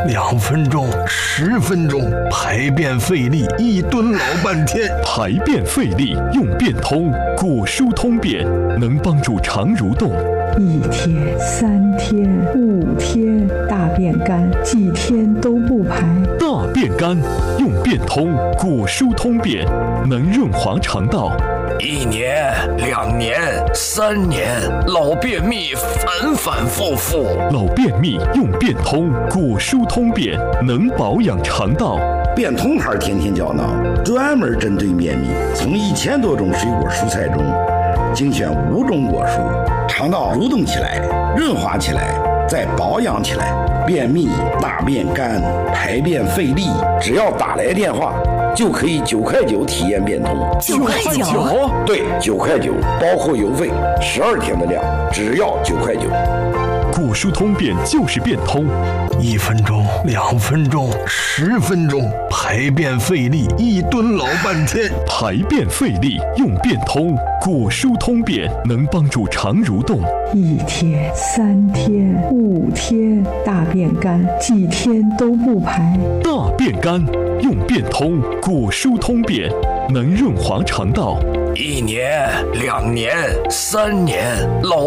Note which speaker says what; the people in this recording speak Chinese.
Speaker 1: 2分钟、10分钟，排便费力，1蹲老半天。
Speaker 2: 排便费力用便通，果蔬通便能帮助肠蠕动。
Speaker 3: 1天、3天、5天，大便干，几天都不排。
Speaker 2: 大便干用便通，果蔬通便能润滑肠道。
Speaker 4: 1年、2年、3年，老便秘反反复复。
Speaker 2: 老便秘用便通，果蔬通便能保养肠道。
Speaker 5: 便通牌天天胶囊专门针对便秘，从1000多种水果蔬菜中精选5种果蔬，肠道蠕动起来，润滑起来，再保养起来。便秘、大便干、排便费力，只要打来电话就可以9块9体验便通。
Speaker 4: 9块9？
Speaker 5: 对，9块9，包括邮费，12天的量，只要9块9。
Speaker 2: 果蔬通便就是便通
Speaker 1: ，1分钟、2分钟、10分钟，排便费力，1蹲老半天。
Speaker 2: 排便费力用便通，果蔬通便能帮助肠蠕动。
Speaker 3: 1天、3天、5天，大便干，几天都不排。
Speaker 2: 大便干用便通，果蔬通便能润滑肠道。
Speaker 4: 1年、2年、3年，老